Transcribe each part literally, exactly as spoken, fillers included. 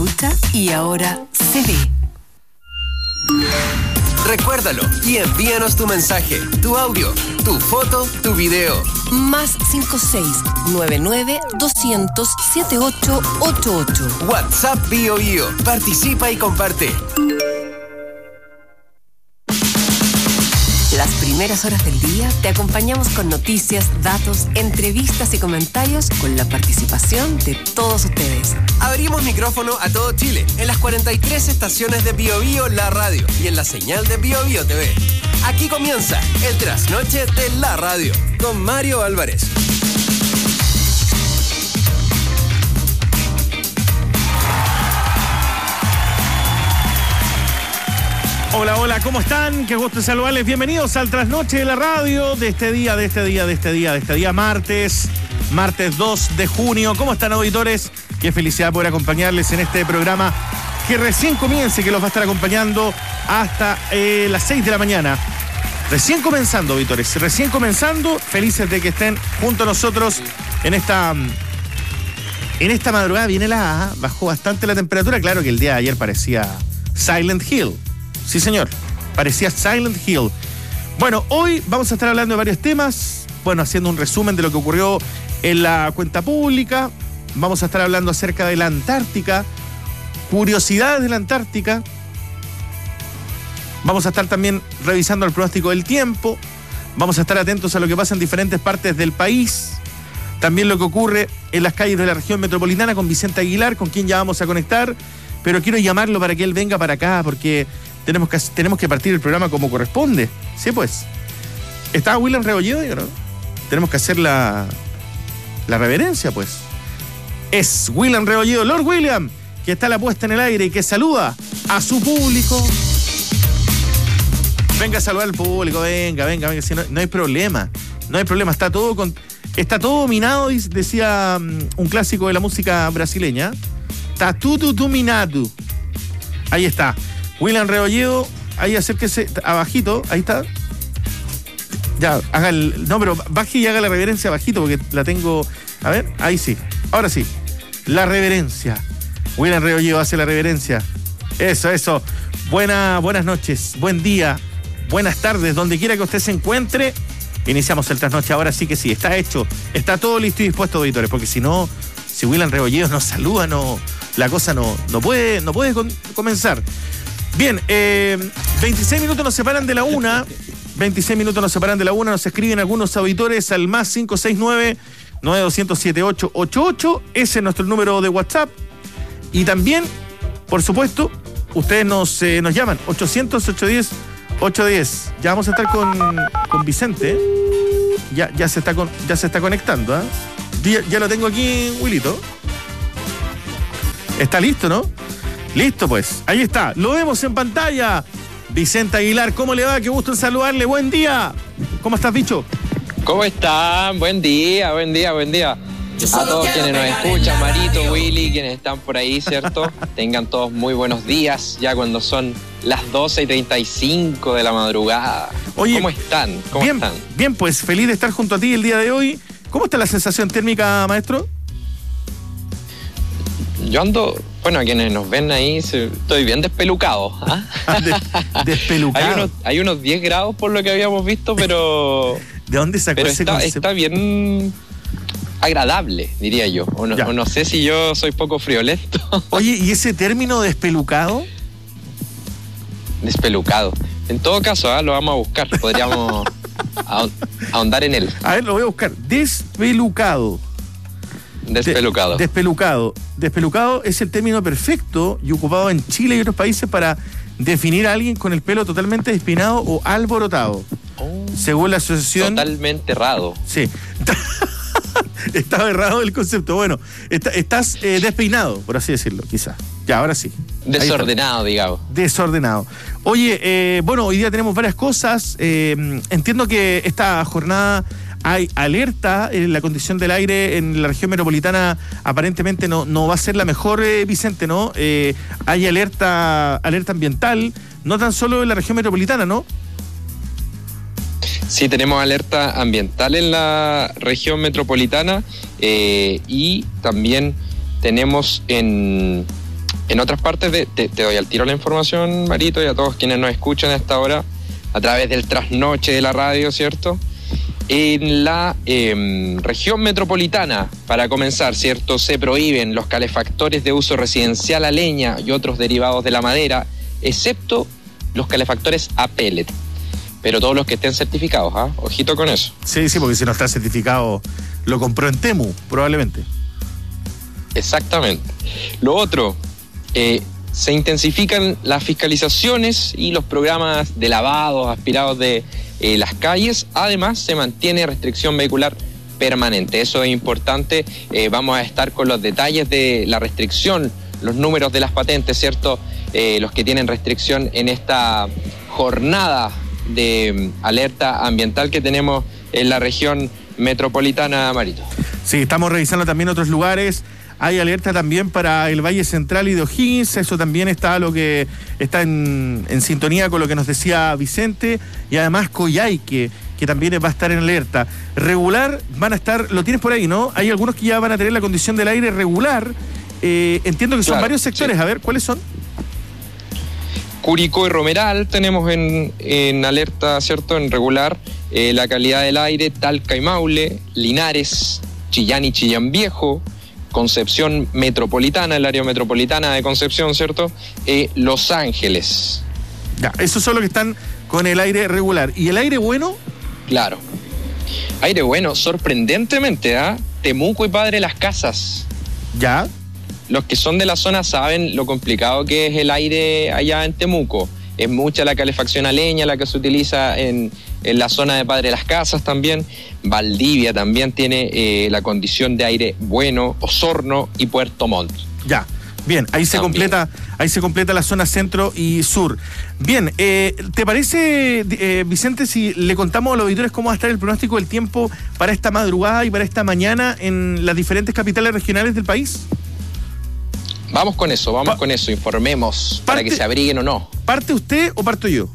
escucha y ahora se ve. Recuérdalo y envíanos tu mensaje, tu audio, tu foto, tu video. Más cinco seis nueve nueve dos cero cero siete ocho ocho ocho. WhatsApp Bio Bio. Participa y comparte. Las primeras horas del día te acompañamos con noticias, datos, entrevistas y comentarios con la participación de todos ustedes. Abrimos micrófono a todo Chile en las cuarenta y tres estaciones de Bio Bio La Radio y en la señal de Bio Bio T V. Aquí comienza el trasnoche de la radio con Mario Álvarez. Hola, hola, ¿cómo están? Qué gusto saludarles. Bienvenidos al trasnoche de la radio de este día, de este día, de este día, de este día martes, martes dos de junio. ¿Cómo están, auditores? Qué felicidad poder acompañarles en este programa que recién comience, que los va a estar acompañando hasta eh, las seis de la mañana. Recién comenzando, auditores, recién comenzando. Felices de que estén junto a nosotros en esta, en esta madrugada. Viene la, bajó bastante la temperatura. Claro que el día de ayer parecía Silent Hill. Sí, señor. Parecía Silent Hill. Bueno, hoy vamos a estar hablando de varios temas. Bueno, haciendo un resumen de lo que ocurrió en la cuenta pública. Vamos a estar hablando acerca de la Antártica. Curiosidades de la Antártica. Vamos a estar también revisando el pronóstico del tiempo. Vamos a estar atentos a lo que pasa en diferentes partes del país. También lo que ocurre en las calles de la región metropolitana con Vicente Aguilar, con quien ya vamos a conectar. Pero quiero llamarlo para que él venga para acá, porque tenemos que, tenemos que partir el programa como corresponde. Sí, pues. ¿Está William Rebolledo? ¿No? Tenemos que hacer la, la reverencia, pues. Es William Rebolledo, Lord William, que está a la puesta en el aire y que saluda a su público. Venga a saludar al público, venga, venga, venga. Si no, no hay problema, no hay problema. Está todo, con, está todo dominado, decía um, un clásico de la música brasileña. Está tudo dominado. Ahí está. William Rebolledo, ahí acérquese abajito, ahí está. Ya, haga el. No, pero baje y haga la reverencia bajito porque la tengo. A ver, ahí sí. Ahora sí. La reverencia. William Rebolledo hace la reverencia. Eso, eso. Buena, buenas noches, buen día, buenas tardes, donde quiera que usted se encuentre. Iniciamos el trasnoche. Ahora sí que sí, está hecho. Está todo listo y dispuesto, auditores, porque si no, si William Rebolledo nos saluda, no. La cosa no, no puede, no puede con, comenzar. Bien, eh, veintiséis minutos nos separan de la una. veintiséis minutos nos separan de la una. Nos escriben algunos auditores al más cinco seis nueve nueve dos cero cero siete ocho ocho ocho. Ese es nuestro número de WhatsApp. Y también, por supuesto, ustedes nos, eh, nos llaman ochocientos, ochocientos diez, ochocientos diez. Ya vamos a estar con, con Vicente. Ya, ya, se está con, ya se está conectando. ¿eh? Ya, ya lo tengo aquí, Willito. Está listo, ¿no? Listo, pues. Ahí está. Lo vemos en pantalla. Vicente Aguilar, ¿cómo le va? Qué gusto en saludarle. Buen día. ¿Cómo estás, bicho? ¿Cómo están? Buen día, buen día, buen día. A todos quienes nos escuchan, Marito, Willy, quienes están por ahí, ¿cierto? Tengan todos muy buenos días, ya cuando son las doce y treinta y cinco de la madrugada. Oye, ¿cómo están? ¿Cómo bien, están? Bien, pues feliz de estar junto a ti el día de hoy. ¿Cómo está la sensación térmica, maestro? Yo ando, bueno, a quienes nos ven ahí, estoy bien despelucado. ¿ah? De, despelucado. Hay unos, hay unos diez grados por lo que habíamos visto, pero... ¿De dónde sacó pero ese está, concepto? está bien agradable, diría yo. O no, o no sé si yo soy poco friolento. Oye, ¿y ese término despelucado? Despelucado. En todo caso, ¿eh? Lo vamos a buscar. Podríamos ahondar en él. A ver, lo voy a buscar. Despelucado. Despelucado. De, despelucado. Despelucado es el término perfecto y ocupado en Chile y otros países para definir a alguien con el pelo totalmente despeinado o alborotado. Oh, según la asociación... Totalmente errado. Sí. Estaba errado el concepto. Bueno, está, estás eh, despeinado, por así decirlo, quizás. Ya, ahora sí. Desordenado, digamos. Desordenado. Oye, eh, bueno, hoy día tenemos varias cosas. Eh, entiendo que esta jornada hay alerta en la condición del aire en la región metropolitana. Aparentemente no, no va a ser la mejor, eh, Vicente, ¿no? Eh, hay alerta, alerta ambiental, no tan solo en la región metropolitana, ¿no? Sí, tenemos alerta ambiental en la región metropolitana eh, y también tenemos en, En otras partes, de, te, te doy al tiro la información, Marito, y a todos quienes nos escuchan a esta hora, a través del trasnoche de la radio, ¿cierto? En la eh, región metropolitana, para comenzar, ¿cierto? Se prohíben los calefactores de uso residencial a leña y otros derivados de la madera, excepto los calefactores a pellet. Pero todos los que estén certificados, ¿ah? ¿eh? Ojito con eso. Sí, sí, porque si no está certificado, lo compró en Temu, probablemente. Exactamente. Lo otro, eh, se intensifican las fiscalizaciones y los programas de lavados, aspirados de eh, las calles. Además, se mantiene restricción vehicular permanente. Eso es importante. Eh, vamos a estar con los detalles de la restricción, los números de las patentes, ¿cierto? Eh, los que tienen restricción en esta jornada de alerta ambiental que tenemos en la región metropolitana, Marito. Sí, estamos revisando también otros lugares. Hay alerta también para el Valle Central y de O'Higgins. Eso también está lo que está en, en sintonía con lo que nos decía Vicente. Y además Coyhaique, que también va a estar en alerta. Regular van a estar, lo tienes por ahí, ¿no? Hay algunos que ya van a tener la condición del aire regular. Eh, entiendo que son claro, varios sectores. Sí. A ver, ¿cuáles son? Curicó y Romeral tenemos en, en alerta, ¿cierto? En regular. Eh, la calidad del aire, Talca y Maule, Linares, Chillán y Chillán Viejo, Concepción Metropolitana, el área metropolitana de Concepción, ¿cierto? Eh, Los Ángeles. Ya, esos son los que están con el aire regular. ¿Y el aire bueno? Claro. Aire bueno, sorprendentemente, ¿ah? ¿eh? Temuco y Padre Las Casas. Ya. Los que son de la zona saben lo complicado que es el aire allá en Temuco. Es mucha la calefacción a leña la que se utiliza en, en la zona de Padre Las Casas también. Valdivia también tiene eh, la condición de aire bueno, Osorno y Puerto Montt. Ya, bien, ahí se También. completa, ahí se completa la zona centro y sur. Bien, eh, ¿te parece, eh, Vicente, si le contamos a los auditores cómo va a estar el pronóstico del tiempo para esta madrugada y para esta mañana en las diferentes capitales regionales del país? Vamos con eso, vamos Pa- con eso, informemos parte- para que se abriguen o no. ¿Parte usted o parto yo?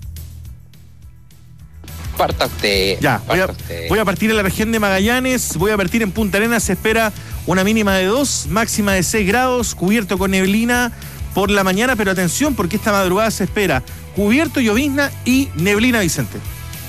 Parta usted. Ya, voy a, parta usted. voy a partir en la región de Magallanes, voy a partir en Punta Arenas, se espera una mínima de dos, máxima de seis grados, cubierto con neblina por la mañana, pero atención porque esta madrugada se espera cubierto, llovizna y neblina, Vicente.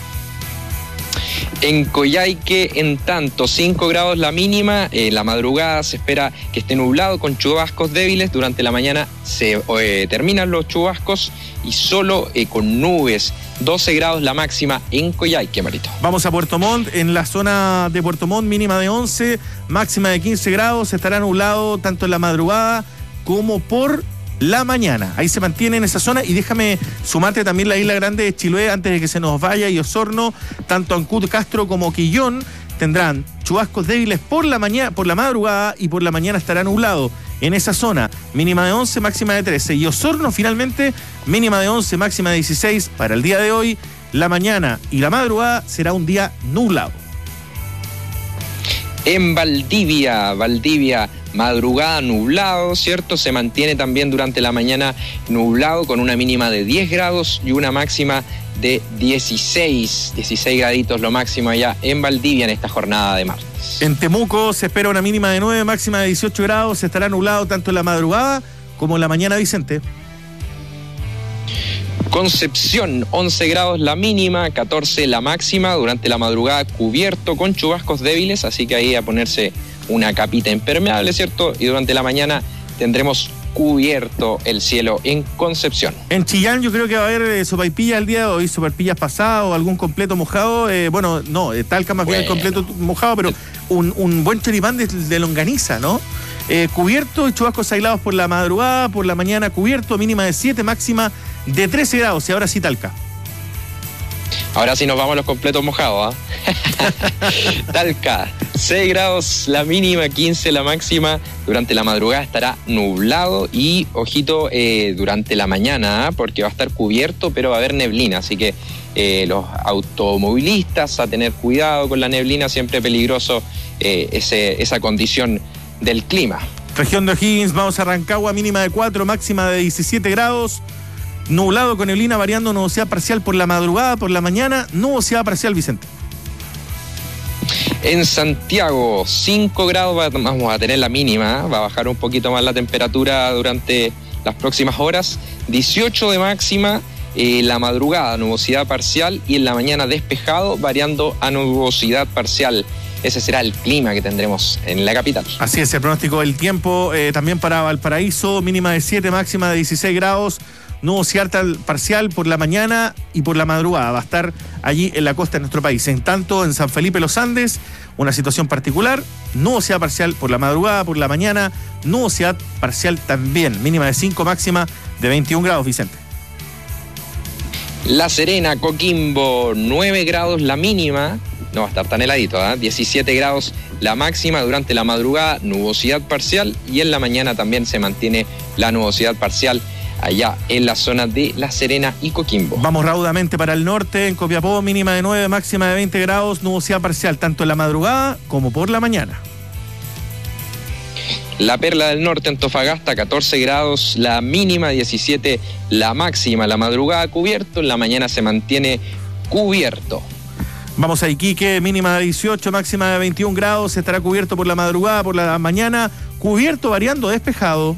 En Coyhaique, en tanto, cinco grados la mínima, eh, la madrugada se espera que esté nublado con chubascos débiles, durante la mañana se eh, terminan los chubascos y solo eh, con nubes, doce grados la máxima en Coyhaique, Marito. Vamos a Puerto Montt, en la zona de Puerto Montt mínima de once, máxima de quince grados, estará nublado tanto en la madrugada como por la mañana. Ahí se mantiene en esa zona y déjame sumarte también la Isla Grande de Chiloé antes de que se nos vaya y Osorno, tanto Ancud, Castro como Quillón tendrán chubascos débiles por la mañana, por la madrugada y por la mañana estará nublado en esa zona, mínima de once, máxima de trece y Osorno finalmente mínima de once, máxima de dieciséis para el día de hoy. La mañana y la madrugada será un día nublado. En Valdivia, Valdivia, madrugada nublado, ¿cierto? Se mantiene también durante la mañana nublado con una mínima de diez grados y una máxima de dieciséis, dieciséis graditos lo máximo allá en Valdivia en esta jornada de martes. En Temuco se espera una mínima de nueve, máxima de dieciocho grados, estará nublado tanto en la madrugada como en la mañana, Vicente. Concepción, once grados la mínima, catorce la máxima, durante la madrugada cubierto con chubascos débiles, así que ahí a ponerse una capita impermeable, ¿cierto? Y durante la mañana tendremos cubierto el cielo en Concepción. En Chillán yo creo que va a haber eh, sopaipillas el día de hoy, sopaipillas pasado, algún completo mojado, eh, bueno, no, eh, Talca más bien el Bueno. completo mojado, pero un, un buen choripán de, de longaniza, ¿no? Eh, cubierto y chubascos aislados por la madrugada, por la mañana cubierto, mínima de siete, máxima de trece grados, y ahora sí Talca. Ahora sí nos vamos a los completos mojados, ¿ah? Talca, seis grados la mínima, quince la máxima. Durante la madrugada estará nublado y, ojito, eh, durante la mañana, ¿ah? Porque va a estar cubierto, pero va a haber neblina. Así que eh, los automovilistas a tener cuidado con la neblina, siempre peligroso eh, ese, esa condición del clima. Región de O'Higgins, vamos a Rancagua, mínima de cuatro, máxima de diecisiete grados. Nublado con neblina, variando nubosidad parcial por la madrugada, por la mañana, nubosidad parcial, Vicente. En Santiago, cinco grados vamos a tener la mínima, va a bajar un poquito más la temperatura durante las próximas horas, dieciocho de máxima, eh, la madrugada nubosidad parcial y en la mañana despejado, variando a nubosidad parcial. Ese será el clima que tendremos en la capital. Así es, el pronóstico del tiempo eh, también para Valparaíso, mínima de siete, máxima de dieciséis grados. Nubosidad parcial por la mañana y por la madrugada. Va a estar allí en la costa de nuestro país. En tanto, en San Felipe Los Andes, una situación particular. Nubosidad parcial por la madrugada, por la mañana. Nubosidad parcial también. Mínima de cinco, máxima de veintiún grados, Vicente. La Serena, Coquimbo, nueve grados la mínima. No va a estar tan heladito, ¿eh? diecisiete grados la máxima durante la madrugada. Nubosidad parcial y en la mañana también se mantiene la nubosidad parcial allá en la zona de La Serena y Coquimbo. Vamos raudamente para el norte, en Copiapó, mínima de nueve, máxima de veinte grados, nubosidad parcial tanto en la madrugada como por la mañana. La Perla del Norte, Antofagasta, catorce grados, la mínima diecisiete, la máxima, la madrugada cubierto, en la mañana se mantiene cubierto. Vamos a Iquique, mínima de dieciocho, máxima de veintiún grados, estará cubierto por la madrugada, por la mañana, cubierto variando despejado.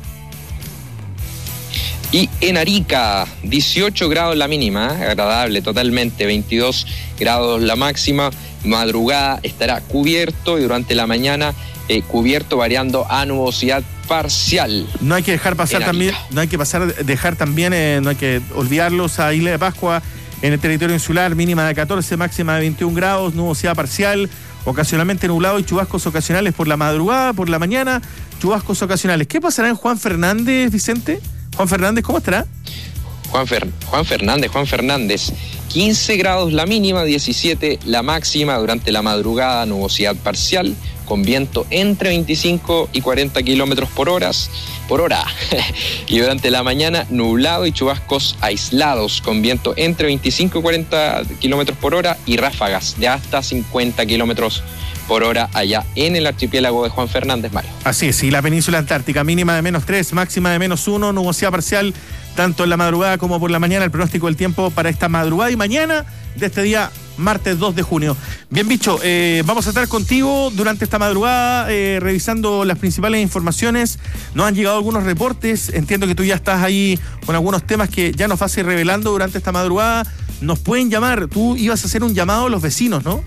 Y en Arica, dieciocho grados la mínima, agradable totalmente, veintidós grados la máxima, madrugada estará cubierto y durante la mañana eh, cubierto variando a nubosidad parcial. No hay que dejar pasar también, no hay que pasar, dejar también, eh, no hay que olvidarlos a Isla de Pascua en el territorio insular, mínima de catorce, máxima de veintiún grados, nubosidad parcial, ocasionalmente nublado y chubascos ocasionales por la madrugada, por la mañana, chubascos ocasionales. ¿Qué pasará en Juan Fernández, Vicente? Juan Fernández, ¿cómo estará? Juan, Fer, Juan Fernández, Juan Fernández, quince grados la mínima, diecisiete la máxima, durante la madrugada nubosidad parcial, con viento entre veinticinco y cuarenta kilómetros por hora, por hora. Y durante la mañana nublado y chubascos aislados, con viento entre veinticinco y cuarenta kilómetros por hora y ráfagas de hasta cincuenta kilómetros por hora allá en el archipiélago de Juan Fernández, Mario. Así es, y la península antártica, mínima de menos tres, máxima de menos uno, nubosidad parcial, tanto en la madrugada como por la mañana. El pronóstico del tiempo para esta madrugada y mañana de este día, martes dos de junio. Bien, Bicho, eh, vamos a estar contigo durante esta madrugada, eh, revisando las principales informaciones. Nos han llegado algunos reportes, entiendo que tú ya estás ahí con algunos temas que ya nos vas a ir revelando durante esta madrugada. Nos pueden llamar, tú ibas a hacer un llamado a los vecinos, ¿no?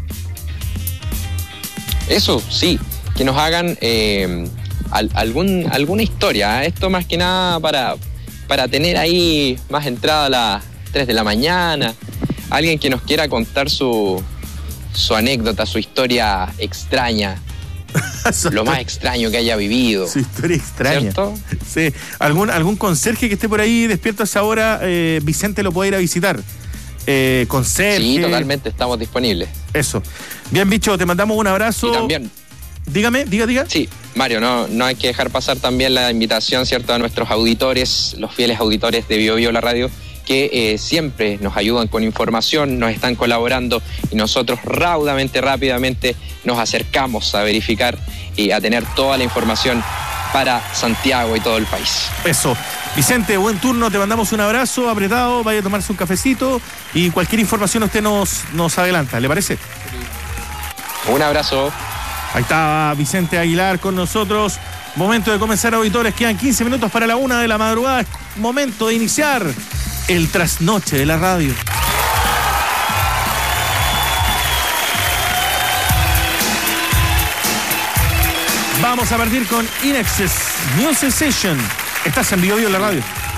Eso, sí, que nos hagan eh, al, algún, alguna historia. Esto más que nada para, para tener ahí más entrada a las tres de la mañana. Alguien que nos quiera contar su, su anécdota, su historia extraña. Lo más extraño que haya vivido. Su historia extraña. ¿Cierto? Sí. ¿Algún, algún conserje que esté por ahí despierto a esa hora, eh, Vicente lo puede ir a visitar? Eh, conserje. Sí, totalmente, estamos disponibles. Eso. Bien, Bicho, te mandamos un abrazo. Y también. Dígame, diga, diga. Sí, Mario, no, no hay que dejar pasar también la invitación, ¿cierto?, a nuestros auditores, los fieles auditores de Bio Bio La Radio, que eh, siempre nos ayudan con información, nos están colaborando y nosotros raudamente, rápidamente nos acercamos a verificar y a tener toda la información para Santiago y todo el país. Eso. Vicente, buen turno, te mandamos un abrazo apretado, vaya a tomarse un cafecito y cualquier información usted nos, nos adelanta, ¿le parece? Un abrazo. Ahí está Vicente Aguilar con nosotros. Momento de comenzar, auditores, quedan quince minutos para la una de la madrugada. Es momento de iniciar el trasnoche de la radio. Vamos a partir con Inexcess Music Session. Estás en Bio Bio La Radio.